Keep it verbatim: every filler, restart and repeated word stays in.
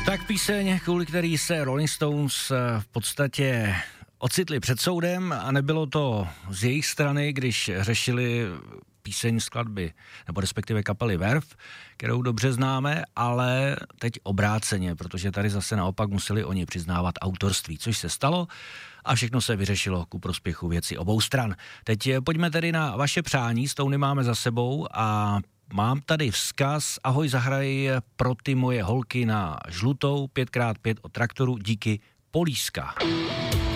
Tak píseň, kvůli který se Rolling Stones v podstatě ocitli před soudem a nebylo to z jejich strany, když řešili píseň skladby, nebo respektive kapely Verve, kterou dobře známe, ale teď obráceně, protože tady zase naopak museli oni přiznávat autorství, což se stalo a všechno se vyřešilo ku prospěchu věci obou stran. Teď pojďme tedy na vaše přání, Stony máme za sebou a mám tady vzkaz, ahoj, zahraj pro ty moje holky na žlutou pět krát pět od Traktoru, díky, Políska.